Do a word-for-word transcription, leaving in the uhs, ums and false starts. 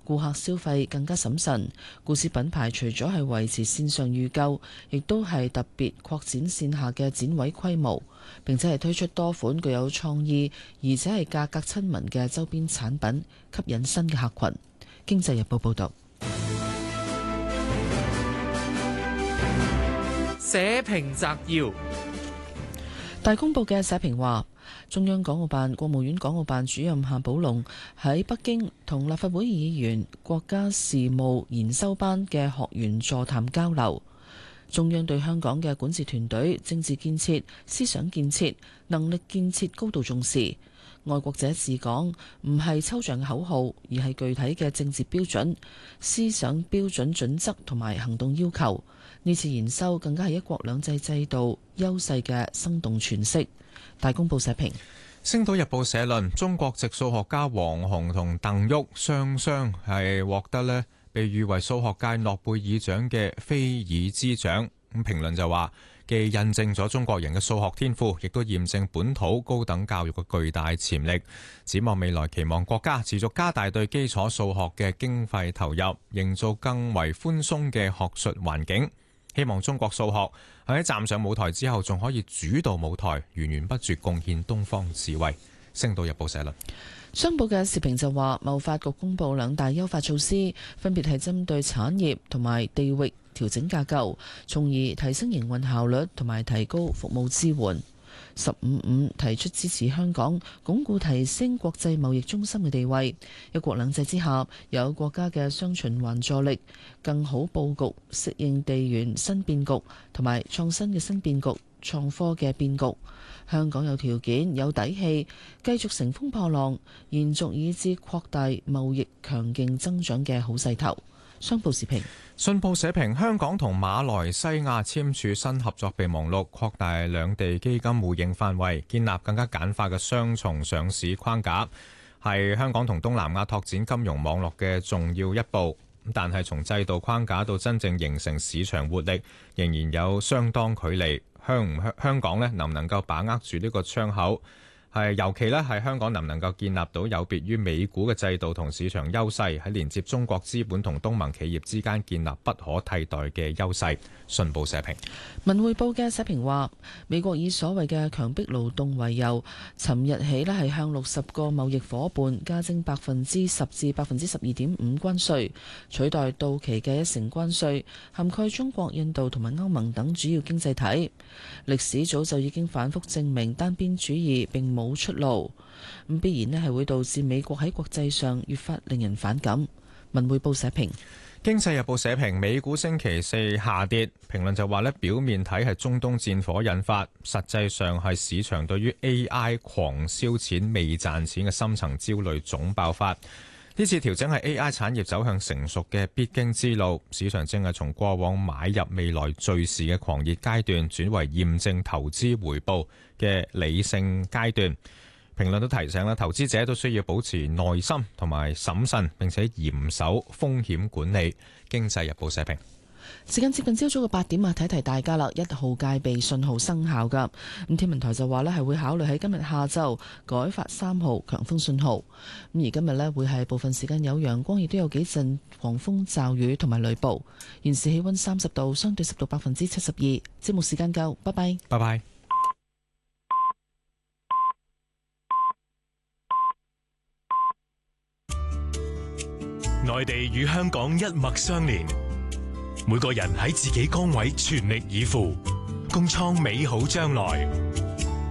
顧客消費更加審慎。故此品牌除咗係維持線上預購，亦都係特別擴展線下嘅展位規模，並且係推出多款具有創意而且係價格親民嘅周邊產品，吸引新嘅客群。經濟日報報導。 社評摘要。 大公報嘅社評話，中央港澳辦、國務院港澳辦主任夏寶龍喺北京同立法會議員、國家事務研修班嘅學員座談交流。中央對香港嘅管治團隊政治建設、思想建設、能力建設高度重視。愛國者治港唔係抽象嘅口號，而係具體嘅政治標準、思想標準準則同埋行動要求。呢次研修更加係一國兩制制度優勢嘅生動詮釋。大公報社評。 星島日報社論：中國籍數學家王洪同鄧旭雙雙係獲得呢被譽為數學界諾貝爾獎嘅菲爾茲獎。咁評論就話，既印證咗中國人嘅數學天賦，亦都驗證本土高等教育嘅巨大潛力。展望未來，期望國家持續加大對基礎數學嘅經費投入，營造更為寬鬆嘅學術環境。希望中國數學喺站上舞台之後，仲可以主導舞台，源源不絕貢獻東方智慧。星島日報社論。 商報嘅時評就話，貿發局公布兩大優化措施，分別係針對產業同埋地域調整架構，從而提升營運效率同埋提高服務支援。十五五提出支持香港鞏固提升國際貿易中心嘅地位，一國兩制之下有國家嘅雙循環助力，更好佈局適應地緣新變局同埋創新嘅新變局、創科嘅變局。香港有條件有底氣繼續乘風破浪，延續以至擴大貿易強勁增長嘅好勢頭。商報時評。 信報社評：香港同馬來西亞簽署新合作備忘錄，擴大兩地基金互認範圍，建立更加簡化嘅雙重上市框架，係香港同東南亞拓展金融網絡嘅重要一步。但係從制度框架到真正形成市場活力，仍然有相當距離。香唔香港呢能唔能夠把握住呢個窗口？係尤其咧，係香港能唔能夠建立到有別於美股嘅制度同市場優勢，喺連接中國資本同東盟企業之間建立不可替代嘅優勢。信報社評。 文匯報嘅社評話，美國以所謂嘅強迫勞動為由，尋日起咧係向六十個貿易夥伴加徵百分之十至百分之十二點五關稅，取代到期嘅一成關稅，涵蓋中國、印度同埋歐盟等主要經濟體。歷史早就已經反覆證明單邊主義並冇冇出路，咁必然咧係會導致美國喺國際上越發令人反感。文匯報社評。 經濟日報社評：美股星期四下跌，評論就話咧，表面睇係中東戰火引發，實際上係市場對於 A I 狂燒錢未賺錢嘅深層焦慮總爆發。呢次調整係 A I 產業走向成熟嘅必經之路，市場正係從過往買入未來敘事嘅狂熱階段，轉為驗證投資回報嘅理性階段。評論都提醒啦，投資者都需要保持耐心同埋審慎，並且嚴守風險管理。經濟日報社評。 時間接近朝早嘅八點啊，提提大家啦，一號戒備信號生效噶。咁天文台就話呢係會考慮喺今日下晝改發三號強風信號。咁而今日呢會係部分時間有陽光，亦都有幾陣狂風驟雨同埋雷暴。現時氣溫三十度，相對濕度百分之七十二。節目時間夠，拜拜。 拜拜。 內地與香港一脈相連。每個人喺自己崗位全力以赴，共創美好將來。